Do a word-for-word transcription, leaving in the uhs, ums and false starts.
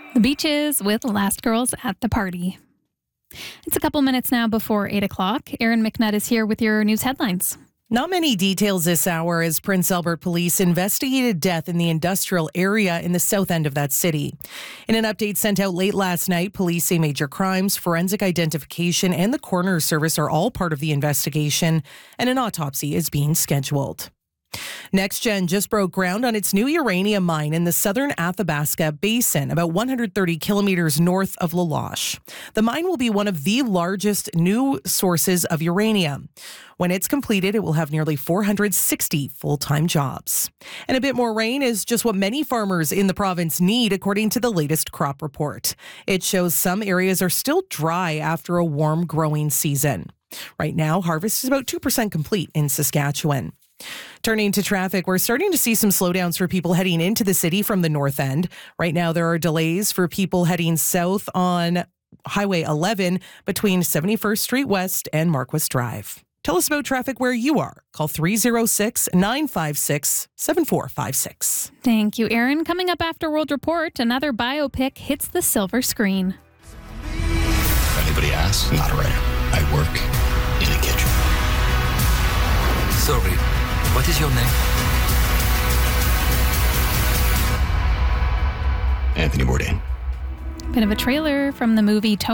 The Beaches with Last Girls at the Party. It's a couple minutes now before eight o'clock. Erin McNutt is here with your news headlines. Not many details this hour as Prince Albert police investigated death in the industrial area in the south end of that city. In an update sent out late last night, police say major crimes, forensic identification, and the coroner's service are all part of the investigation, and an autopsy is being scheduled. NextGen just broke ground on its new uranium mine in the southern Athabasca Basin, about one hundred thirty kilometers north of La Loche. The mine will be one of the largest new sources of uranium. When it's completed, it will have nearly four hundred sixty full-time jobs. And a bit more rain is just what many farmers in the province need, according to the latest crop report. It shows some areas are still dry after a warm growing season. Right now, harvest is about two percent complete in Saskatchewan. Turning to traffic, we're starting to see some slowdowns for people heading into the city from the north end. Right now, there are delays for people heading south on Highway eleven between seventy-first Street West and Marquess Drive. Tell us about traffic where you are. Call three oh six, nine five six, seven four five six. Thank you, Erin. Coming up after World Report, another biopic hits the silver screen. If anybody asks, not a writer. I work in the kitchen. Sorry, what is your name? Anthony Bourdain. Bit of a trailer from the movie